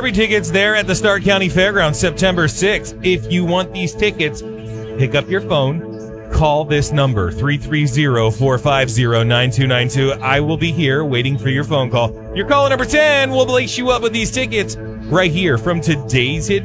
Derby tickets there at the Stark County Fairgrounds September 6th. If you want these tickets, pick up your phone, call this number, 330-450-9292. I will be here waiting for your phone call. Your caller number 10 will lace you up with these tickets right here from today's hit